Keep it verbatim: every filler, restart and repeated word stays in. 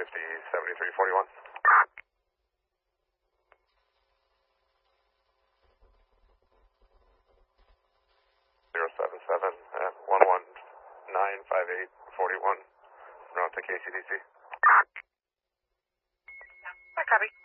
fifty, seventy-three forty-one. zero seven seven at one one nine five eight forty-one. Route to K C D C. I copy.